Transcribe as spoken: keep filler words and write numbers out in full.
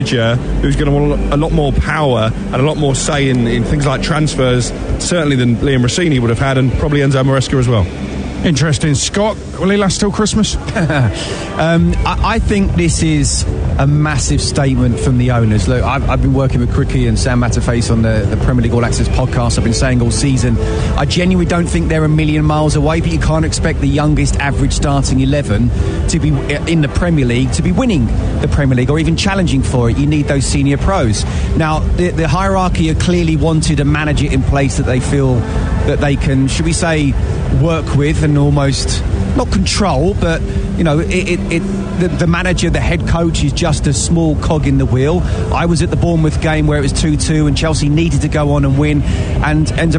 who's going to want a lot more power and a lot more say in, in things like transfers, certainly than Liam Rossini would have had, and probably Enzo Maresca as well. Interesting. Scott, will he last till Christmas? um, I, I think this is a massive statement from the owners. Look, I've, I've been working with Cricky and Sam Matterface on the, the Premier League All Access podcast. I've been saying all season, I genuinely don't think they're a million miles away, but you can't expect the youngest average starting eleven to be in the Premier League to be winning the Premier League or even challenging for it. You need those senior pros. Now, the, the hierarchy are clearly wanted a manager in place that they feel that they can, should we say, work with and almost not control, but you know, it, it, it the, the manager, the head coach is just a small cog in the wheel. I was at the Bournemouth game where it was two two and Chelsea needed to go on and win, and Enzo